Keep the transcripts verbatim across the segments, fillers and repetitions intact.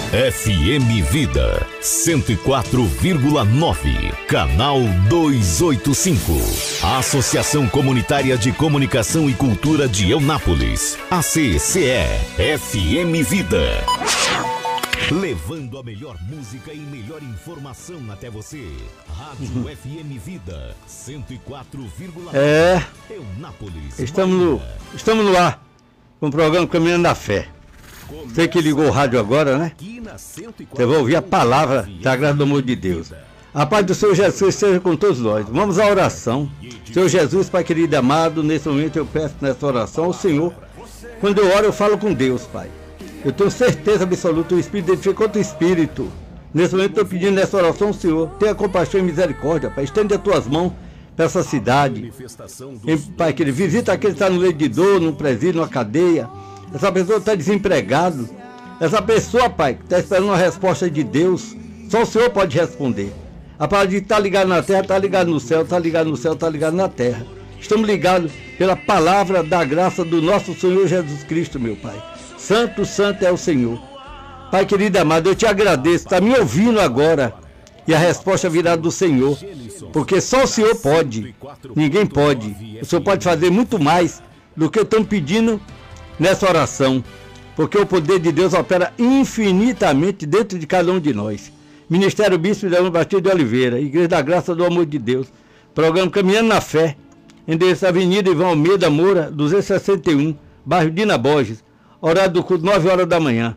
F M Vida cento e quatro vírgula nove, canal duzentos e oitenta e cinco. A Associação Comunitária de Comunicação e Cultura de Eunápolis, A C C E, F M Vida. Levando a melhor música e melhor informação até você. Rádio uhum. F M Vida cento e quatro vírgula nove. É. Eunápolis. Estamos no, estamos no ar com o programa Caminhando na Fé. Você que ligou o rádio agora, né? Você vai ouvir a palavra da graça do amor de Deus. A paz do Senhor Jesus esteja com todos nós. Vamos à oração. Senhor Jesus, Pai querido e amado, nesse momento eu peço nessa oração ao Senhor. Quando eu oro, eu falo com Deus, Pai. Eu tenho certeza absoluta, o Espírito edifica outro Espírito. Nesse momento eu estou pedindo nessa oração ao Senhor. Tenha compaixão e misericórdia, Pai. Estende as tuas mãos para essa cidade. E, Pai querido, visita aquele que está no leito de dor, no presídio, numa cadeia. Essa pessoa está desempregado. Essa pessoa, Pai, que está esperando uma resposta de Deus. Só o Senhor pode responder. A palavra de estar ligado na terra, está ligado no céu, está ligado no céu, está ligado na terra. Estamos ligados pela palavra da graça do nosso Senhor Jesus Cristo, meu Pai. Santo, santo é o Senhor. Pai querido e amado, eu te agradeço. Está me ouvindo agora. E a resposta virá do Senhor. Porque só o Senhor pode. Ninguém pode. O Senhor pode fazer muito mais do que estão pedindo nessa oração. Porque o poder de Deus opera infinitamente dentro de cada um de nós. Ministério Bispo Leão Batista de Oliveira, Igreja da Graça do Amor de Deus. Programa Caminhando na Fé. Endereço Avenida Ivan Almeida Moura, duzentos e sessenta e um, bairro Dina Borges. Horário do culto, nove horas da manhã.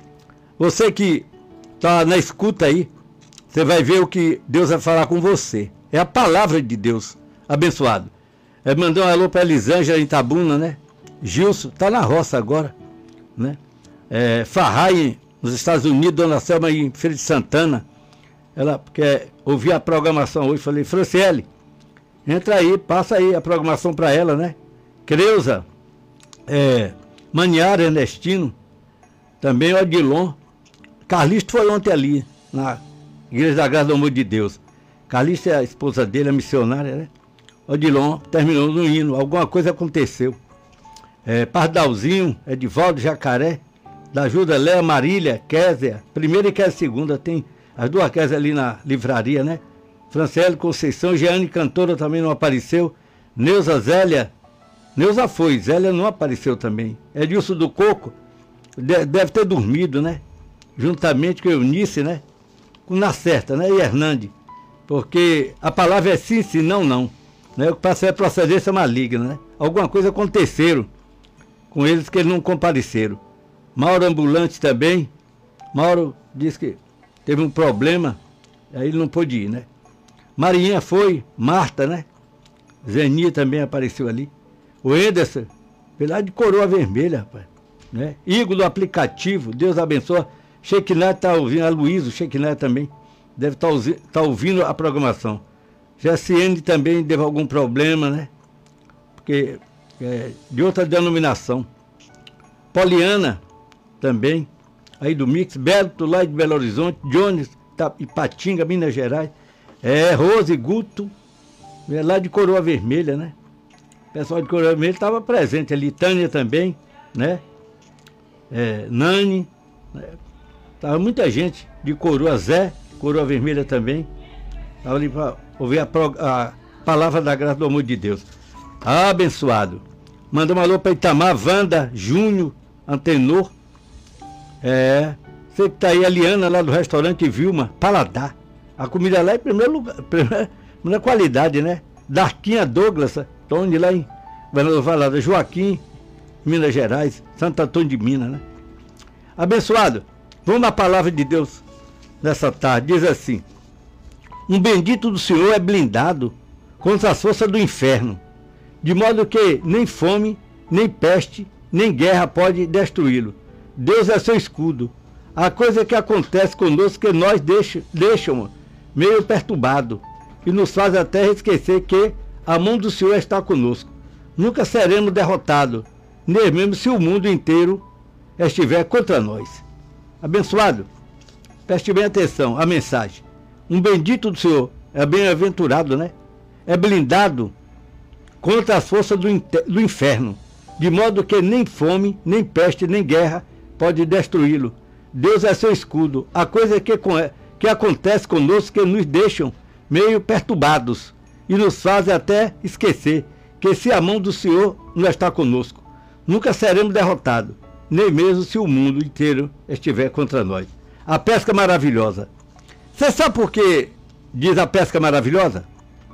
Você que está na escuta aí, você vai ver o que Deus vai falar com você. É a palavra de Deus. Abençoado. É, mandou um alô para Elisângela em Itabuna, né? Gilson, está na roça agora, né? É, Farrai, nos Estados Unidos, Dona Selma em Feira de Santana. Ela quer ouvir a programação hoje. Falei, Franciele, entra aí, passa aí a programação para ela, né? Creuza, é... Maniara Ernestino, também Odilon. Carlisto foi ontem ali, na Igreja da Graça do Amor de Deus. Carlisto é a esposa dele, a missionária, né? Odilon terminou no hino, alguma coisa aconteceu. É, Pardalzinho, Edivaldo Jacaré, da Ajuda Léa, Marília, Kézia, primeira e Kézia segunda, tem as duas Kézia ali na livraria, né? Franciele Conceição, Jeane Cantora também não apareceu. Neuza Zélia, Neuza foi, Zélia não apareceu também. Edilson do Coco, deve ter dormido, né? Juntamente com Eunice, né? Com Nacerta, né? E Hernande. Porque a palavra é sim, sim, não, não. Né? O que passa é procedência maligna, né? Alguma coisa aconteceram com eles que eles não compareceram. Mauro Ambulante também. Mauro disse que teve um problema, aí ele não pôde ir, né? Marinha foi, Marta, né? Zeni também apareceu ali. O Enderson, lá de Coroa Vermelha, rapaz. Né? Igor do aplicativo, Deus abençoe. Shekinah está ouvindo, a Luísa, o Shekinah também deve estar tá tá ouvindo a programação. G S N também teve algum problema, né? Porque é de outra denominação. Poliana também, aí do Mix, Beto lá de Belo Horizonte, Jones, Ipatinga, Minas Gerais. É, Rose Guto, é lá de Coroa Vermelha, né? O pessoal de Coroa Vermelha estava presente ali, Tânia também, né? É, Nani, né? Tava muita gente de Coroa, Zé, Coroa Vermelha também. Estava ali para ouvir a, pro, a palavra da graça do amor de Deus. Ah, abençoado. Manda um alô para Itamar, Wanda, Júnior, Antenor. É, você que está aí, a Liana lá do restaurante Vilma, Paladar. A comida lá é em primeiro lugar, primeira, primeira qualidade, né? Darquinha Douglas, Tony lá em Valada, Joaquim, Minas Gerais, Santo Antônio de Minas, né? Abençoado, vamos à palavra de Deus nessa tarde. Diz assim: um bendito do Senhor é blindado contra as forças do inferno, de modo que nem fome, nem peste, nem guerra pode destruí-lo. Deus é seu escudo. A coisa que acontece conosco que nós deixamos, deixamos meio perturbado e nos faz até esquecer que a mão do Senhor está conosco. Nunca seremos derrotados, nem mesmo se o mundo inteiro estiver contra nós. Abençoado, preste bem atenção à mensagem. Um bendito do Senhor é bem-aventurado, né? É blindado contra as forças do, do inferno, de modo que nem fome, nem peste, nem guerra pode destruí-lo. Deus é seu escudo. Há coisas que, que acontecem conosco que nos deixam meio perturbados e nos fazem até esquecer que se a mão do Senhor não está conosco, nunca seremos derrotados, nem mesmo se o mundo inteiro estiver contra nós. A pesca maravilhosa. Você sabe por que diz a pesca maravilhosa?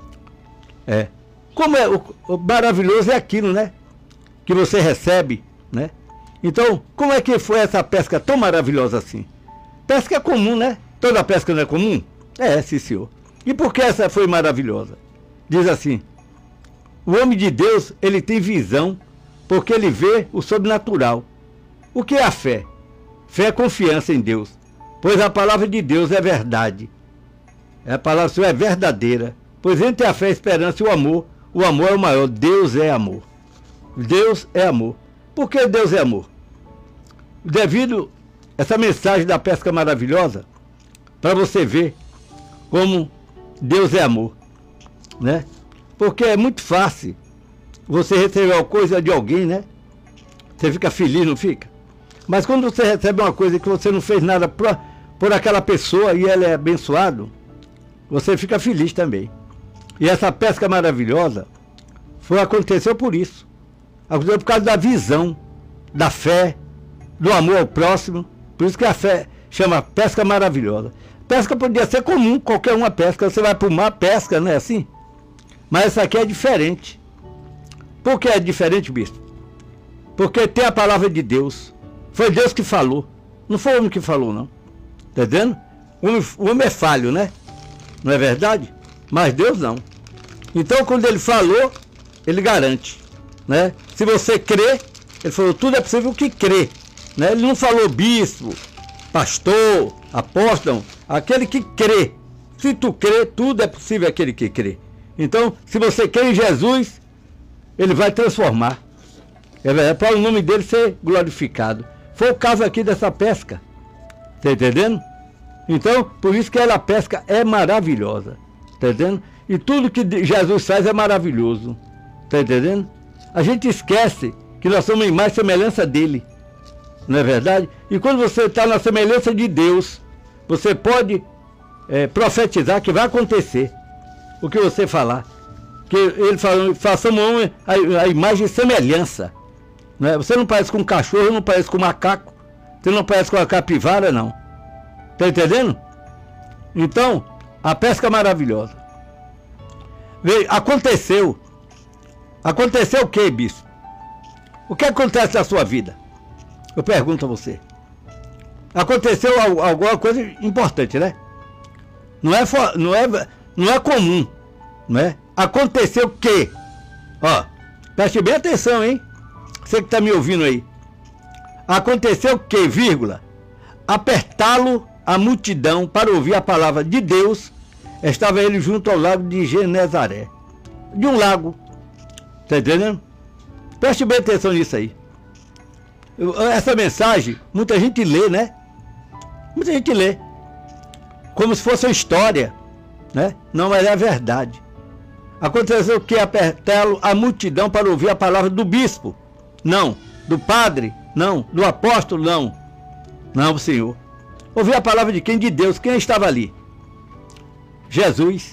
É. Como é o, o maravilhoso é aquilo, né? Que você recebe, né? Então, como é que foi essa pesca tão maravilhosa assim? Pesca é comum, né? Toda pesca não é comum? É, sim, senhor. E por que essa foi maravilhosa? Diz assim: o homem de Deus, ele tem visão, porque ele vê o sobrenatural. O que é a fé? Fé é confiança em Deus, pois a palavra de Deus é verdade. A palavra do Senhor é verdadeira, pois entre a fé, a esperança e o amor, o amor é o maior. Deus é amor. Deus é amor. Por que Deus é amor? Devido a essa mensagem da pesca maravilhosa, para você ver como Deus é amor, né? Porque é muito fácil você receber uma coisa de alguém, né? Você fica feliz, não fica? Mas quando você recebe uma coisa que você não fez nada por, por aquela pessoa e ela é abençoado, você fica feliz também. E essa pesca maravilhosa foi, aconteceu por isso. Aconteceu por causa da visão, da fé, do amor ao próximo. Por isso que a fé chama pesca maravilhosa. Pesca podia ser comum, qualquer uma pesca. Você vai para o mar, pesca, não é assim? Mas essa aqui é diferente. Por que é diferente, bispo? Porque tem a palavra de Deus. Foi Deus que falou. Não foi o homem que falou, não. Tá entendendo? O homem, o homem é falho, né? Não é verdade? Mas Deus não. Então, quando ele falou, ele garante, né? Se você crê, ele falou, tudo é possível que crê, né? Ele não falou bispo, pastor, apóstolo, aquele que crê. Se tu crê, tudo é possível aquele que crê. Então, se você crê em Jesus, ele vai transformar. É para o nome dele ser glorificado. Foi o caso aqui dessa pesca. Tá entendendo? Então, por isso que ela, a pesca é maravilhosa. Tá entendendo? E tudo que Jesus faz é maravilhoso. Tá entendendo? A gente esquece que nós somos em mais semelhança dele. Não é verdade? E quando você está na semelhança de Deus, você pode é, profetizar que vai acontecer o que você falar. Que ele falou, façamos a, a imagem e semelhança. Não é? Você não parece com um cachorro, não parece com um macaco, você não parece com uma capivara, não. Tá entendendo? Então, a pesca é maravilhosa. Veio, aconteceu. Aconteceu o que, bispo? O que acontece na sua vida? Eu pergunto a você. Aconteceu alguma coisa importante, né? Não é, não é, não é comum, não é? Aconteceu o quê? Ó, preste bem atenção, hein? Você que está me ouvindo aí. Aconteceu o quê, vírgula? Apertá-lo a multidão para ouvir a palavra de Deus. Estava ele junto ao lago de Genezaré. De um lago. Está entendendo? Preste bem atenção nisso aí. Essa mensagem, muita gente lê, né? Muita gente lê. Como se fosse uma história, né? Não, mas é a verdade. Aconteceu o que? Apertá-lo a multidão para ouvir a palavra do bispo. Não. Do padre? Não. Do apóstolo? Não. Não, Senhor. Ouvir a palavra de quem? De Deus. Quem estava ali? Jesus.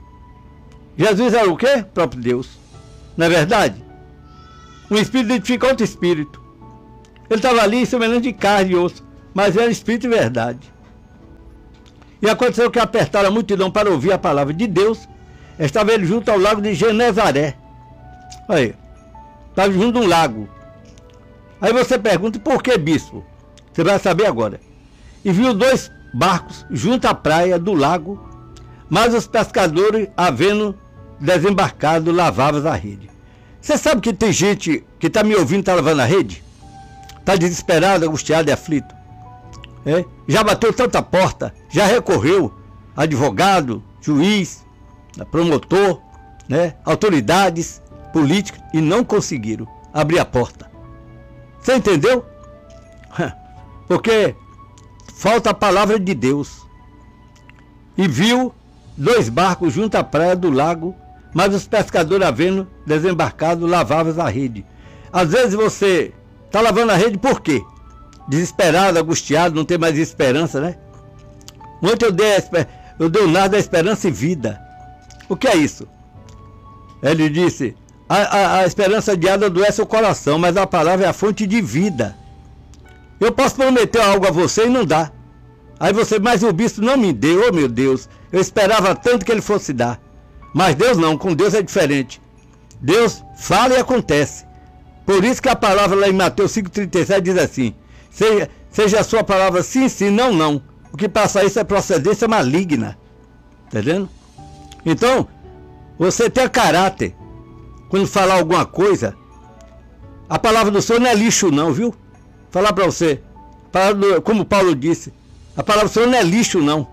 Jesus era o quê? Próprio Deus. Não é verdade? Um espírito identifica outro espírito. Ele estava ali semelhante de carne e osso, mas era espírito e verdade. E aconteceu que apertaram a multidão para ouvir a palavra de Deus. Estava ele junto ao lago de Genezaré. Olha aí. Estava junto a um lago. Aí você pergunta, por que, bispo? Você vai saber agora. E viu dois barcos junto à praia do lago, mas os pescadores, havendo desembarcado, lavavam a rede. Você sabe que tem gente que está me ouvindo, está lavando a rede? Está desesperado, angustiado e aflito. É? Já bateu tanta porta, já recorreu, advogado, juiz, promotor, né? Autoridades políticas, e não conseguiram abrir a porta. Você entendeu? Porque falta a palavra de Deus. E viu dois barcos junto à praia do lago, mas os pescadores, havendo desembarcado, lavavam a rede. Às vezes você está lavando a rede por quê? desesperado, angustiado, não tem mais esperança, né? Ontem eu dei, a, eu dei o nada da esperança e vida. O que é isso? Ele disse, a, a, a esperança adiada adoece o coração, mas a palavra é a fonte de vida. Eu posso prometer algo a você e não dá. Aí você, mas o bispo não me deu, oh meu Deus, eu esperava tanto que ele fosse dar. Mas Deus não, com Deus é diferente. Deus fala e acontece. Por isso que a palavra lá em Mateus cinco, trinta e sete diz assim, seja, seja a sua palavra sim, sim, não, não. O que passa isso é procedência maligna. Entendendo? Então, você tem caráter. Quando falar alguma coisa, a palavra do Senhor não é lixo não, viu? Falar para você, como Paulo disse, a palavra do Senhor não é lixo não.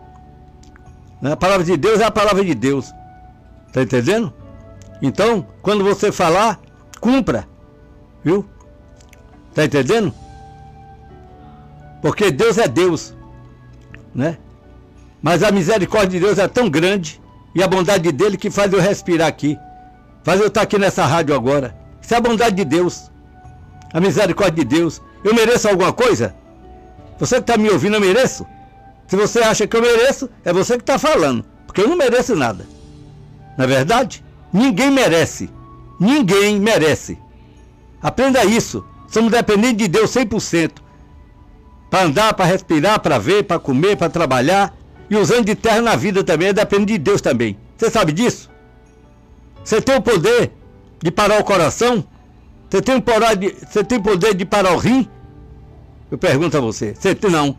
A palavra de Deus é a palavra de Deus. Tá entendendo? Então, quando você falar, cumpra. Viu? Tá entendendo? Porque Deus é Deus, né? Mas a misericórdia de Deus é tão grande e a bondade dele que faz eu respirar aqui, faz eu estar aqui nessa rádio agora. Isso é a bondade de Deus, a misericórdia de Deus. Eu mereço alguma coisa? Você que está me ouvindo, eu mereço? Se você acha que eu mereço, é você que está falando, porque eu não mereço nada. Não é verdade? Ninguém merece. Ninguém merece. Aprenda isso. Somos dependentes de Deus cem por cento. Para andar, para respirar, para ver, para comer, para trabalhar. E usando de terra na vida também, é dependente de Deus também. Você sabe disso? Você tem o poder de parar o coração? Você tem o poder de, você tem poder de parar o rim? Eu pergunto a você. Você tem, não.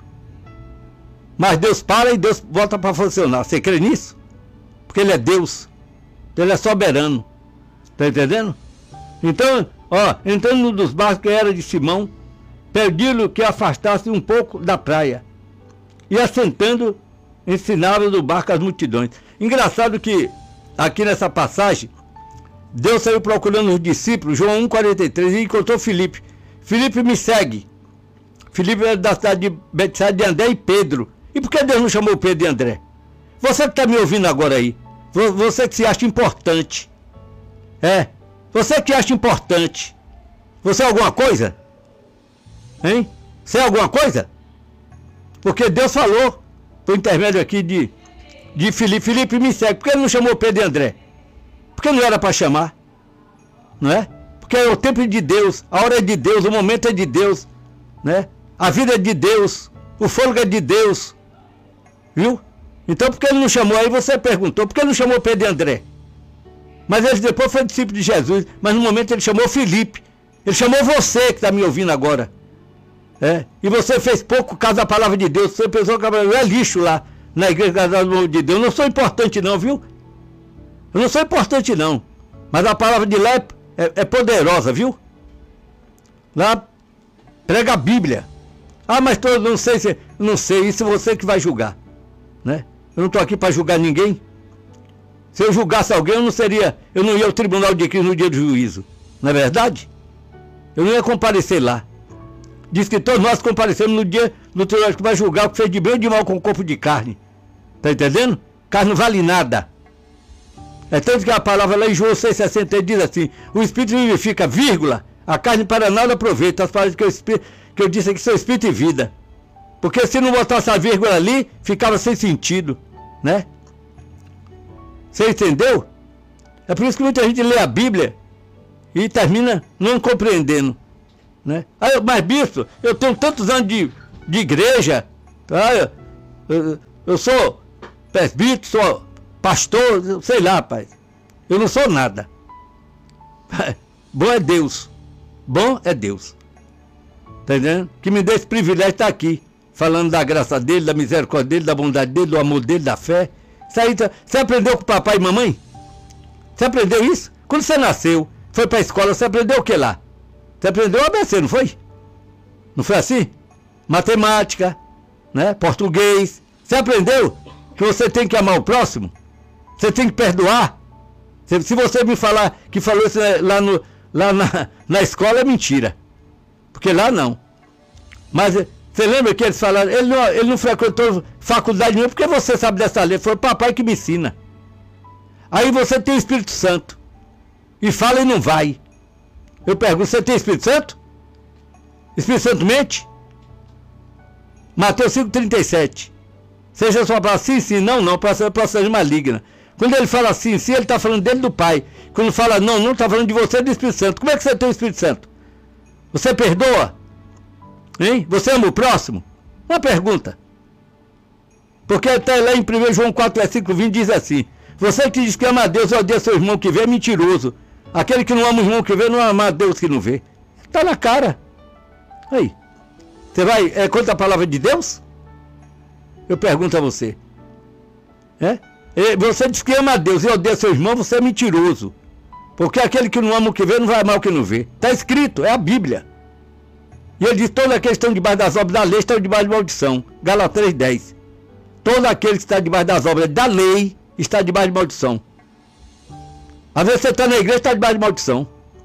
Mas Deus para e Deus volta para funcionar. Você crê nisso? Porque Ele é Deus. Ele é soberano. Tá entendendo? Então, ó, entrando num dos barcos que era de Simão, pediu-lhe que afastasse um pouco da praia. E assentando, ensinava do barco as multidões. Engraçado que, aqui nessa passagem, Deus saiu procurando os discípulos, João um, quarenta e três, e encontrou Filipe. Filipe me segue. Filipe era da cidade de Betsaida de André e Pedro. E por que Deus não chamou Pedro e André? Você que está me ouvindo agora aí, você que se acha importante, é, você que acha importante, você é alguma coisa? Hein? Você é alguma coisa? Porque Deus falou, por intermédio aqui de, de Filipe, Filipe me segue. Por que ele não chamou Pedro e André? Porque não era para chamar, não é? Porque é o tempo de Deus, a hora é de Deus, o momento é de Deus, né? A vida é de Deus, o fôlego é de Deus, viu? Então por que ele não chamou? Aí você perguntou, por que ele não chamou Pedro e André? Mas eles depois foram discípulos de Jesus, mas no momento ele chamou Filipe, ele chamou você que está me ouvindo agora. É, e você fez pouco caso da palavra de Deus, você pensou que é lixo lá na igreja de Deus. Eu não sou importante não, viu? Eu não sou importante não, mas a palavra de lá é, é, é poderosa, viu? Lá prega a Bíblia. Ah, mas todo, não sei se, não sei, isso é você que vai julgar, né? Eu não estou aqui para julgar ninguém. Se eu julgasse alguém, eu não seria, eu não ia ao tribunal de Cristo no dia do juízo, não é verdade? Eu não ia comparecer lá. Diz que todos nós comparecemos no dia do tribunal que vai julgar o que fez de bem ou de mal com o corpo de carne. Tá entendendo? Carne não vale nada. É tanto que a palavra lá em João seis, sessenta diz assim, o Espírito vivifica, vírgula, a carne para nada aproveita. As palavras que eu, que eu disse aqui são Espírito e vida. Porque se não botasse a vírgula ali, ficava sem sentido, né? Você entendeu? É por isso que muita gente lê a Bíblia e termina não compreendendo, né? Aí, mas bispo, eu tenho tantos anos de, de igreja, tá? eu, eu, eu sou presbítero, sou pastor, sei lá, rapaz. Eu não sou nada. Bom é Deus. Bom é Deus. Tá entendendo? Que me dê esse privilégio de estar aqui, falando da graça dele, da misericórdia dele, da bondade dele, do amor dele, da fé. Isso aí, você aprendeu com papai e mamãe? Você aprendeu isso? Quando você nasceu, foi para a escola, você aprendeu o que lá? Você aprendeu o A B C, não foi? Não foi assim? Matemática, né? Português. Você aprendeu que você tem que amar o próximo? Você tem que perdoar? Se, se você me falar que falou isso lá, no, lá na, na escola, é mentira. Porque lá não. Mas você lembra que eles falaram, ele não, ele não frequentou faculdade nenhuma, porque você sabe dessa lei. Foi o papai que me ensina. Aí você tem o Espírito Santo. E fala e não vai. Eu pergunto, você tem Espírito Santo? Espírito Santo mente? Mateus cinco, trinta e sete. Seja só para sim, sim, não, não, para ser processo maligna. Quando ele fala sim, sim, ele está falando dele do Pai. Quando fala não, não está falando de você e do Espírito Santo. Como é que você tem o Espírito Santo? Você perdoa? Hein? Você ama o próximo? Uma pergunta. Porque até lá em primeiro João quatro, versículo vinte diz assim: você que diz que ama a Deus e odeia seu irmão que vê é mentiroso. Aquele que não ama o irmão que vê não ama a Deus que não vê. Está na cara. Aí. Você vai é, contra a palavra de Deus? Eu pergunto a você. É? Você diz que ama a Deus e odeia seu irmão, você é mentiroso. Porque aquele que não ama o que vê não vai amar o que não vê. Está escrito, é a Bíblia. E ele diz: todos aqueles que estão debaixo das obras da lei estão debaixo de maldição. Gálatas três, dez. Todo aquele que está debaixo das obras da lei está debaixo de maldição. Às vezes você está na igreja e está debaixo de maldição.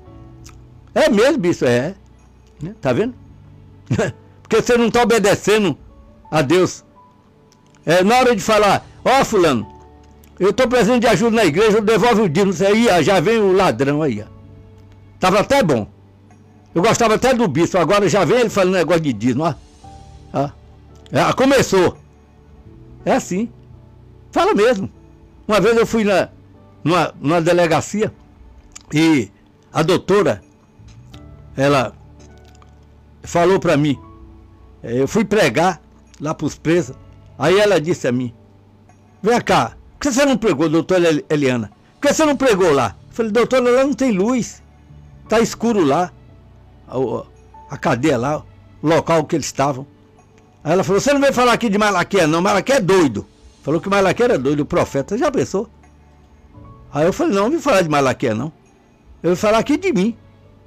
É mesmo isso, é. Tá vendo? Porque você não está obedecendo a Deus. É, na hora de falar: ó, oh, fulano, eu estou precisando de ajuda na igreja, eu devolvo o dízimo. Você aí, ó, já vem o ladrão aí, ó. Tava até bom. Eu gostava até do bispo, agora já vem ele falando negócio de dízimo, ó. ó. É, começou. É assim. Fala mesmo. Uma vez eu fui na, numa, numa delegacia e a doutora, ela falou pra mim, eu fui pregar lá pros presos, aí ela disse a mim: vem cá, por que você não pregou, doutora Eliana? Por que você não pregou lá? Eu falei: doutora, lá não tem luz, tá escuro lá, a, a cadeia lá, o local que eles estavam. Aí ela falou: você não veio falar aqui de Malaquias não, Malaquias é doido. Falou que Malaquias era doido, o profeta, já pensou? Aí eu falei: não, não vim falar de Malaquias não, eu vim falar aqui de mim.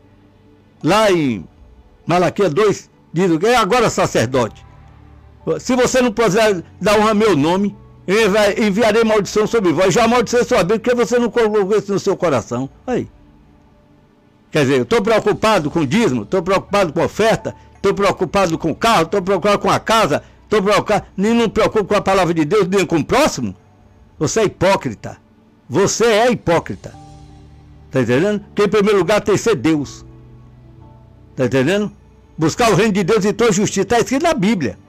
Lá em Malaquias dois, diz o que? Agora, sacerdote, se você não puder dar honra ao meu nome, eu enviarei maldição sobre vós. Já amaldiçoei sua vida, porque você não colocou isso no seu coração. Aí. Quer dizer, eu estou preocupado com o dízimo, estou preocupado com a oferta, estou preocupado com o carro, estou preocupado com a casa, estou preocupado, nem não me preocupo com a palavra de Deus, nem com o próximo. Você é hipócrita. Você é hipócrita. Está entendendo? Porque em primeiro lugar tem que ser Deus. Está entendendo? Buscar o reino de Deus e toda justiça. Está escrito na Bíblia.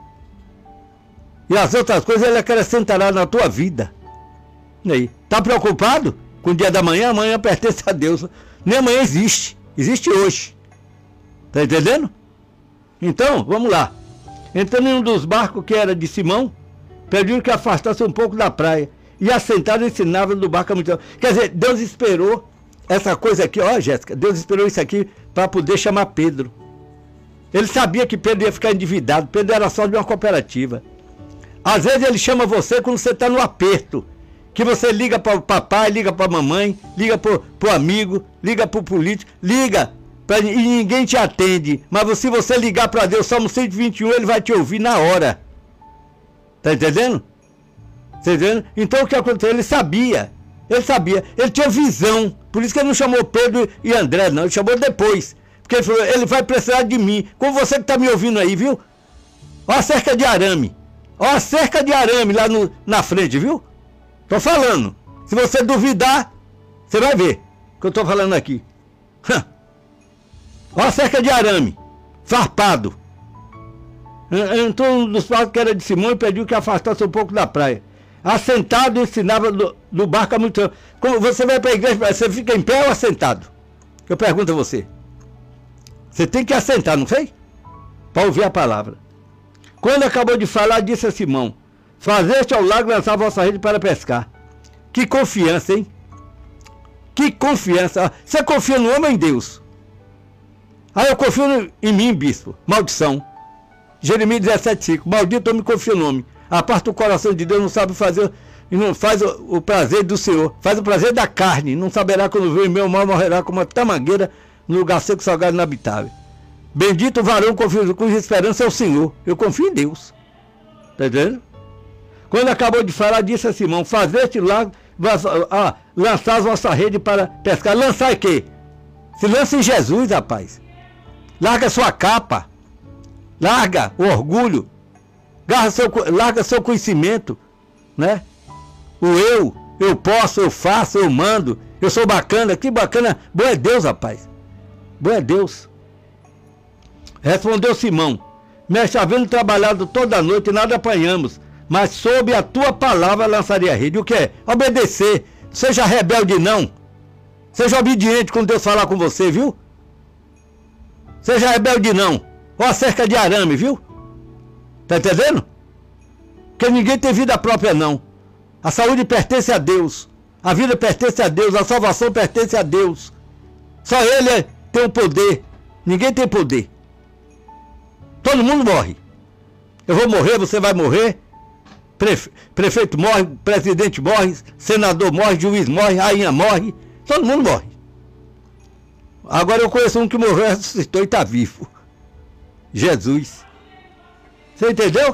E as outras coisas ele acrescentará na tua vida. E aí? Está preocupado com o dia da manhã? Amanhã pertence a Deus. Nem amanhã existe. Existe hoje. Está entendendo? Então, vamos lá. Entrando em um dos barcos que era de Simão, pediu que afastasse um pouco da praia. E assentado ensinava do barco a multidão. Quer dizer, Deus esperou essa coisa aqui, ó, Jéssica, Deus esperou isso aqui para poder chamar Pedro. Ele sabia que Pedro ia ficar endividado. Pedro era só de uma cooperativa. Às vezes ele chama você quando você está no aperto. Que você liga para o papai, liga para a mamãe, liga para o amigo, liga para o político, liga pra, e ninguém te atende. Mas se você ligar para Deus, Salmo cento e vinte e um, ele vai te ouvir na hora. Tá entendendo? Tá entendendo? Então o que aconteceu? Ele sabia. Ele sabia. Ele tinha visão. Por isso que ele não chamou Pedro e André, não. Ele chamou depois. Porque ele falou: ele vai precisar de mim. Como você que está me ouvindo aí, viu? Ó a cerca de arame. Ó a cerca de arame lá no, na frente, viu? Tô falando. Se você duvidar, você vai ver o que eu tô falando aqui. Ó a cerca de arame. Farpado. Entrou um dos barcos que era de Simão e pediu que afastasse um pouco da praia. Assentado ensinava do, do barco há muito tempo. Como você vai para a igreja, você fica em pé ou assentado? Eu pergunto a você. Você tem que assentar, não sei? Para ouvir a palavra. Quando acabou de falar, disse a Simão: fazeste ao lago lançar a vossa rede para pescar. Que confiança, hein? Que confiança. Você confia no homem ou em Deus? Ah, eu confio em mim, bispo. Maldição. Jeremias dezessete, cinco. Maldito eu me confio no homem. A parte do coração de Deus não sabe fazer, e não faz o, o prazer do Senhor. Faz o prazer da carne. Não saberá quando veio o meu mal, morrerá como uma tamangueira no lugar seco, salgado e inabitável. Bendito o varão confio, cuja esperança é o Senhor. Eu confio em Deus. Está entendendo? Quando acabou de falar, disse a Simão: fazeste lá, ah, lançar a vossa rede para pescar. Lançar o quê? Se lança em Jesus, rapaz. Larga sua capa. Larga o orgulho. Larga seu, larga seu conhecimento. Né? O eu. Eu posso, eu faço, eu mando. Eu sou bacana. Que bacana. Bom é Deus, rapaz. Bom é Deus. Respondeu Simão: Mestre, havendo trabalhado toda a noite, nada apanhamos, mas sob a tua palavra lançaria a rede. O que é? Obedecer. Seja rebelde não. Seja obediente quando Deus falar com você, viu? Seja rebelde não. Ou a cerca de arame, viu? Tá entendendo? Porque ninguém tem vida própria não. A saúde pertence a Deus. A vida pertence a Deus. A salvação pertence a Deus. Só Ele é, tem o poder. Ninguém tem poder. Todo mundo morre. Eu vou morrer, você vai morrer. Prefe... Prefeito morre, presidente morre, senador morre, juiz morre, rainha morre. Todo mundo morre. Agora eu conheço um que morreu, ressuscitou e está vivo. Jesus. Você entendeu?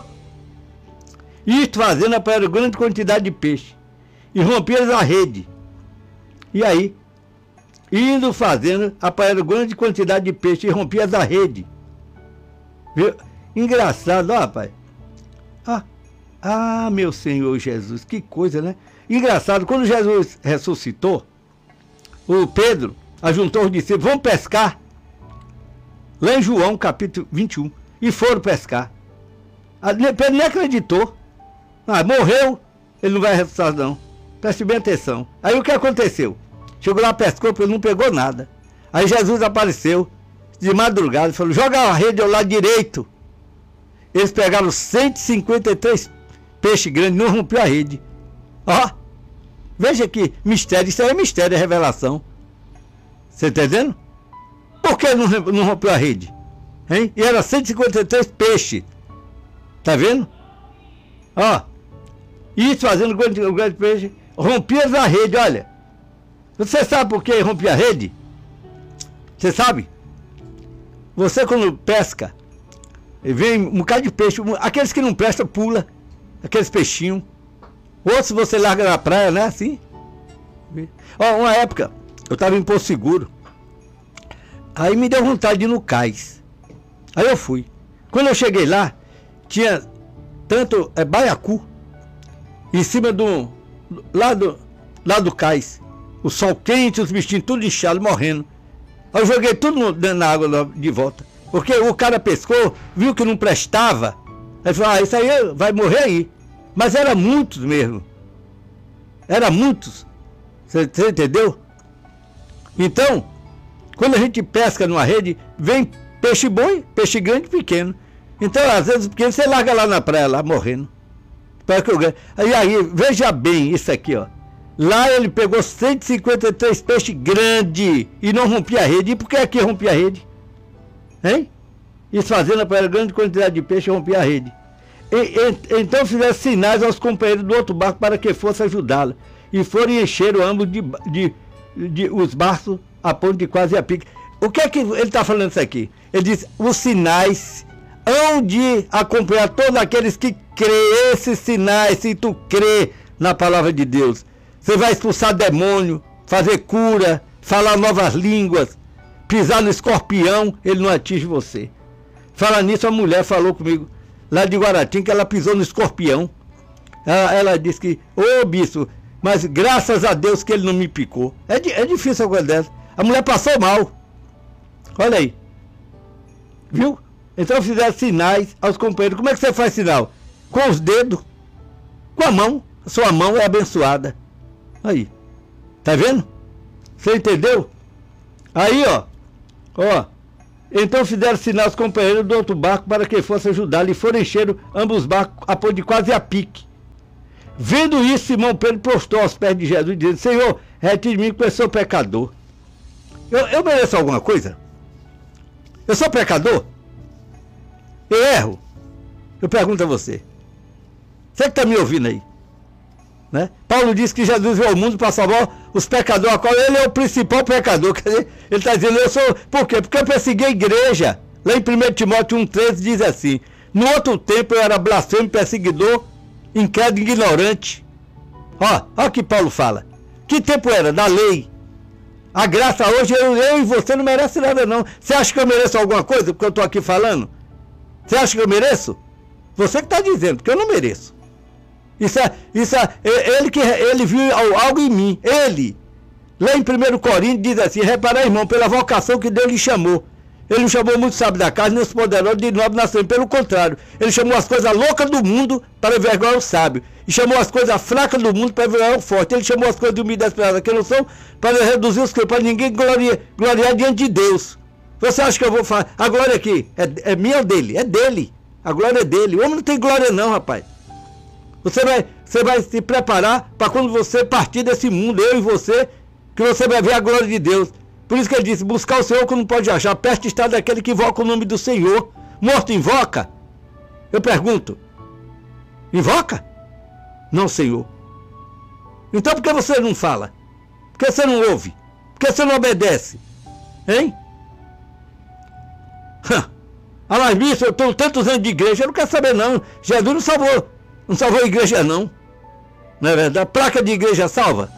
Isto fazendo apanhar grande quantidade de peixe. E romperam a rede. E aí? Indo fazendo apanhar grande quantidade de peixe e rompiam a rede. Viu? Engraçado, ó, rapaz. Ah, ah, meu Senhor Jesus, que coisa, né? Engraçado, quando Jesus ressuscitou, o Pedro ajuntou os discípulos, vamos pescar. Lá em João, capítulo vinte e um. E foram pescar. Pedro nem acreditou. Ah, morreu, ele não vai ressuscitar não. Preste bem atenção. Aí o que aconteceu? Chegou lá, pescou, ele não pegou nada. Aí Jesus apareceu de madrugada e falou, joga a rede ao lado direito. Eles pegaram cento e cinquenta e três peixes grandes, não rompeu a rede. Ó, veja que mistério, isso aí é mistério, é revelação. Você tá entendendo? Por que não, não rompeu a rede? Hein? E era cento e cinquenta e três peixes. Tá vendo? Ó, isso fazendo o grande, grande peixe, rompia a rede, olha. Você sabe por que rompia a rede? Você sabe? Você quando pesca, vem um bocado de peixe, aqueles que não prestam pula, aqueles peixinhos. Outros você larga na praia, né? Assim. Ó, uma época, eu estava em Porto Seguro. Aí me deu vontade de ir no cais. Aí eu fui. Quando eu cheguei lá, tinha tanto é, baiacu em cima do lá do, lá do cais. O sol quente, os bichinhos tudo inchado, morrendo. Aí eu joguei tudo no, na água de volta. Porque o cara pescou, viu que não prestava. Aí falou, ah, isso aí vai morrer aí. Mas era muitos mesmo. Era muitos. Você, você entendeu? Então, quando a gente pesca numa rede, vem peixe bom, peixe grande e pequeno. Então, às vezes, o pequeno você larga lá na praia, lá morrendo. Espera que eu ganhe. Aí, aí, veja bem isso aqui, ó. Lá ele pegou cento e cinquenta e três peixes grandes e não rompia a rede. E por que aqui rompia a rede? Hein? Isso fazendo para grande quantidade de peixe rompia a rede. E, e, então fizeram sinais aos companheiros do outro barco para que fosse ajudá-la. E foram e encheram ambos de, de, de, de os barcos a ponto de quase a pique. O que é que ele está falando isso aqui? Ele diz, os sinais hão de acompanhar todos aqueles que crê. Esses sinais, se tu crê na palavra de Deus, você vai expulsar demônio, fazer cura, falar novas línguas, pisar no escorpião, ele não atinge você. Fala nisso, a mulher falou comigo, lá de Guaratinga, que ela pisou no escorpião. Ela, ela disse que, ô bispo, mas graças a Deus que ele não me picou. É, é difícil a coisa dessa. A mulher passou mal. Olha aí. Viu? Então fizeram sinais aos companheiros. Como é que você faz sinal? Com os dedos, com a mão. A sua mão é abençoada. Aí. Tá vendo? Você entendeu? Aí, ó. Ó. Então fizeram sinal aos companheiros do outro barco para que fosse ajudá-lo. E foram encher ambos os barcos a pôr de quase a pique. Vendo isso, Simão Pedro prostrou aos pés de Jesus, dizendo, Senhor, retire de mim, porque eu sou pecador. Eu, eu mereço alguma coisa? Eu sou pecador? Eu erro? Eu pergunto a você. Você que está me ouvindo aí? Né? Paulo disse que Jesus veio ao mundo para salvar os pecadores, a qual ele é o principal pecador. Quer dizer, ele está dizendo, eu sou... Por quê? Porque eu persegui a igreja. Lá em primeiro Timóteo um, treze diz assim, no outro tempo eu era blasfemo, perseguidor, incrédulo, ignorante. Ó, ó o que Paulo fala. Que tempo era? Da lei. A graça hoje, eu, eu e você não merece nada não. Você acha que eu mereço alguma coisa porque eu estou aqui falando? Você acha que eu mereço? Você que está dizendo, porque eu não mereço. Isso é, isso é, ele, que, ele viu algo em mim, ele. Lá em primeiro Coríntios diz assim, reparai, irmão, pela vocação que Deus lhe chamou. Ele não chamou muito sábio da casa, nem os poderosos de nobre nação. Pelo contrário, ele chamou as coisas loucas do mundo para envergonhar o sábio. E chamou as coisas fracas do mundo para envergonhar o forte. Ele chamou as coisas de humilde e desprezadas que não são, para reduzir os que para ninguém gloriar, gloriar diante de Deus. Você acha que eu vou falar? A glória aqui é, é minha ou dele? É dele. A glória é dele. O homem não tem glória não, rapaz. Você vai, você vai se preparar para quando você partir desse mundo, eu e você, que você vai ver a glória de Deus. Por isso que ele disse, buscar o Senhor que não pode achar. Perto está daquele que invoca o nome do Senhor. Morto invoca? Eu pergunto. Invoca? Não, Senhor. Então por que você não fala? Por que você não ouve? Por que você não obedece? Hein? Ah, mas bicho, eu tenho tantos anos de igreja, eu não quero saber não. Jesus não salvou, não salvou a igreja não. Não é verdade? Placa de igreja salva?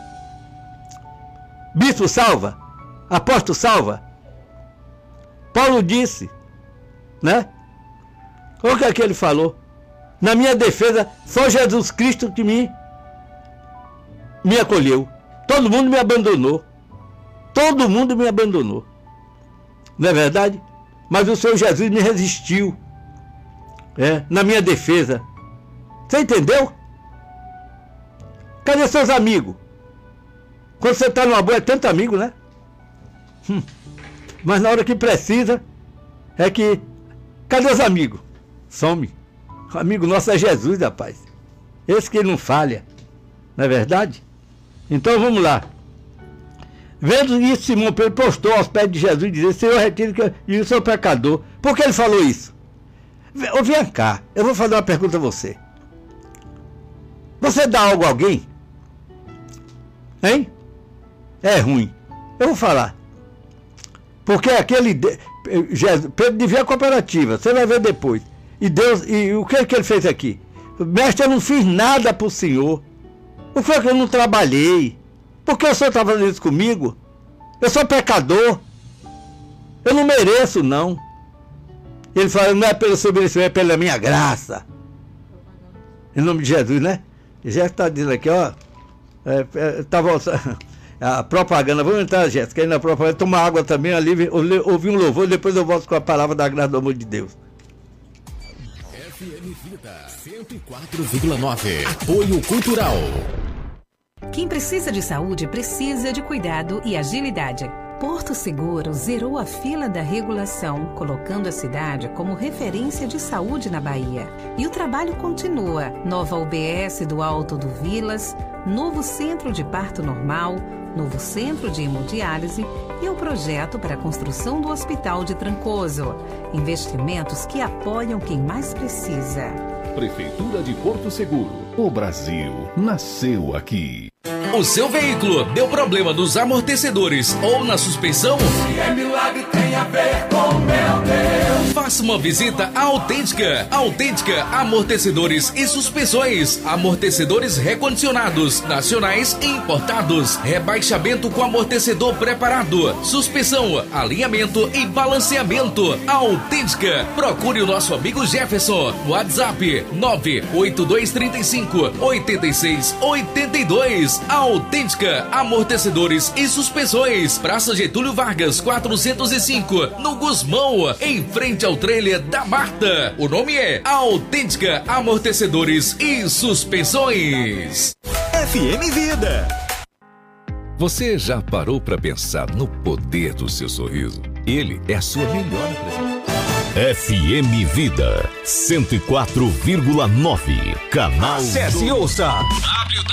Bispo salva? Apóstolo salva? Paulo disse, né? Olha o que é que ele falou. Na minha defesa, só Jesus Cristo que me, me acolheu. Todo mundo me abandonou. Todo mundo me abandonou. Não é verdade? Mas o Senhor Jesus me resistiu. É, na minha defesa. Você entendeu? Cadê seus amigos? Quando você está numa boa, é tanto amigo, né? Hum. Mas na hora que precisa, é que... Cadê os amigos? Some. O amigo nosso é Jesus, rapaz. Esse que não falha. Não é verdade? Então vamos lá. Vendo isso, Simão Pedro postou aos pés de Jesus e dizia, Senhor, retire que eu sou pecador. Por que ele falou isso? Ô, vem cá, eu vou fazer uma pergunta a você. Você dá algo a alguém? Hein? É ruim. Eu vou falar. Porque aquele... Jesus, Pedro devia a cooperativa, você vai ver depois. E Deus, e o que, que ele fez aqui? Mestre, eu não fiz nada para o Senhor. Por que eu não trabalhei? Por que o Senhor está fazendo isso comigo? Eu sou pecador. Eu não mereço, não. Ele fala, não é pelo seu merecimento, é pela minha graça. Em nome de Jesus, né? Já está dizendo aqui, ó. É, é, tá voltando. A propaganda, vamos entrar, Jéssica, aí na propaganda, tomar água também, ali, ouvir um louvor, depois eu volto com a palavra da graça do amor de Deus. F M Vida cento e quatro vírgula nove. Apoio Cultural. Quem precisa de saúde precisa de cuidado e agilidade. Porto Seguro zerou a fila da regulação, colocando a cidade como referência de saúde na Bahia. E o trabalho continua. Nova U B S do Alto do Vilas, novo centro de parto normal, novo centro de hemodiálise e o projeto para a construção do Hospital de Trancoso. Investimentos que apoiam quem mais precisa. Prefeitura de Porto Seguro. O Brasil nasceu aqui. O seu veículo deu problema nos amortecedores ou na suspensão? Se é milagre, tem a ver com meu Deus. Faça uma visita à Autêntica. Autêntica Amortecedores e Suspensões. Amortecedores recondicionados, nacionais e importados. Rebaixamento com amortecedor preparado. Suspensão, alinhamento e balanceamento. Autêntica. Procure o nosso amigo Jefferson. WhatsApp nove oito dois três cinco oito seis oito dois. Autêntica Amortecedores e Suspensões. Praça Getúlio Vargas, quatrocentos e cinco, no Gusmão, em frente ao trailer da Marta. O nome é Autêntica Amortecedores e Suspensões. F M Vida. Você já parou para pensar no poder do seu sorriso? Ele é a sua melhor apresentação. F M Vida cento e quatro vírgula nove. Canal. Acesse e ouça